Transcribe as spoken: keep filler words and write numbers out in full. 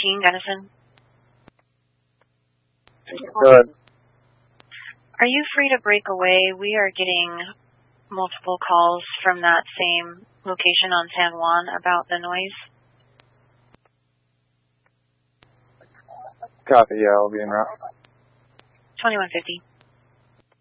thirteen, Denison. Good. Are you free to break away? We are getting multiple calls from that same location on San Juan about the noise. Copy, yeah, I'll be en route. twenty-one fifty.